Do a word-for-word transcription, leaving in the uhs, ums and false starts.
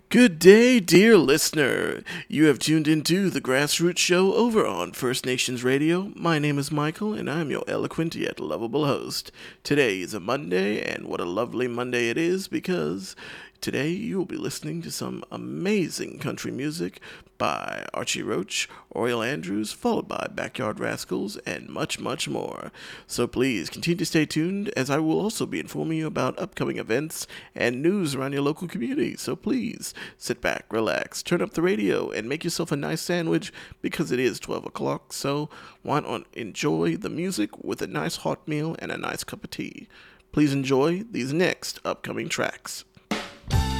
Good day, dear listener. You have tuned into the Grassroots Show over on First Nations Radio. My name is Michael, and I'm your eloquent yet lovable host. Today is a Monday, and what a lovely Monday it is because today you will be listening to some amazing country music by Archie Roach, Oriel Andrews, followed by Backyard Rascals, and much, much more. So please continue to stay tuned, as I will also be informing you about upcoming events and news around your local community. So please sit back, relax, turn up the radio, and make yourself a nice sandwich because it is twelve o'clock. So why not enjoy the music with a nice hot meal and a nice cup of tea? Please enjoy these next upcoming tracks.